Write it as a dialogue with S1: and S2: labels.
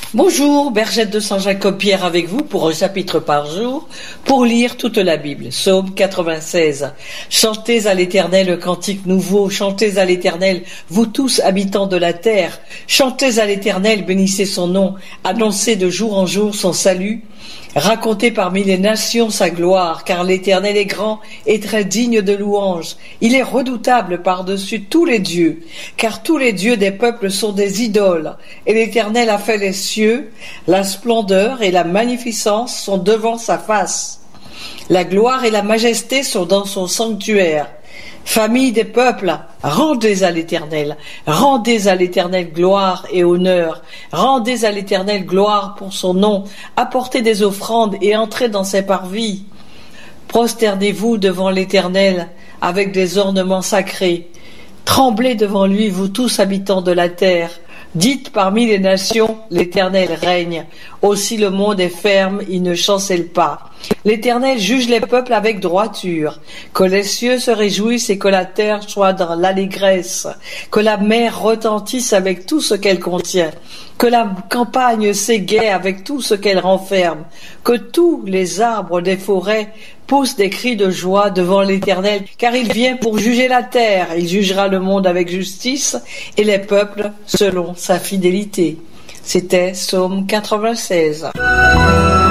S1: Bonjour, Bergette de Saint-Jacob-Pierre avec vous pour un chapitre par jour, pour lire toute la Bible. Psaume 96. Chantez à l'Éternel le cantique nouveau, chantez à l'Éternel, vous tous habitants de la terre. Chantez à l'Éternel, bénissez son nom, annoncez de jour en jour son salut. Racontez parmi les nations sa gloire, car l'Éternel est grand et très digne de louange. Il est redoutable par-dessus tous les dieux, car tous les dieux des peuples sont des idoles. Et l'Éternel a fait les cieux, la splendeur et la magnificence sont devant sa face. La gloire et la majesté sont dans son sanctuaire. Famille des peuples, rendez à l'Éternel gloire et honneur, rendez à l'Éternel gloire pour son nom, apportez des offrandes et entrez dans ses parvis. Prosternez-vous devant l'Éternel avec des ornements sacrés, tremblez devant lui, vous tous habitants de la terre. Dites parmi les nations, l'Éternel règne. Aussi le monde est ferme, il ne chancelle pas. L'Éternel juge les peuples avec droiture. Que les cieux se réjouissent et que la terre soit dans l'allégresse. Que la mer retentisse avec tout ce qu'elle contient. Que la campagne s'égaie avec tout ce qu'elle renferme. Que tous les arbres des forêts poussent des cris de joie devant l'Éternel, car il vient pour juger la terre. Il jugera le monde avec justice et les peuples selon sa fidélité. C'était Psaume 96.